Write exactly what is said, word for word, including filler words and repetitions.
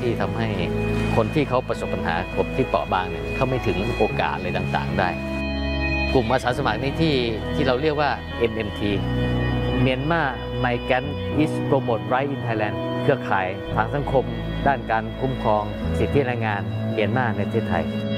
ที่ทำให้คนที่เขาประสบปัญหากลุ่มที่เปราะบางเนี่ยเขาไม่ถึงโอกาสอะไรต่างๆได้กลุ่มอาสาสมัครนี้ที่ที่เราเรียกว่า เอ็ม เอ็ม ที Myanmar Migrant is Promote Right in Thailand เครือข่ายทางสังคมด้านการคุ้มครองสิทธิแรงงานเมียนมาในประเทศไทย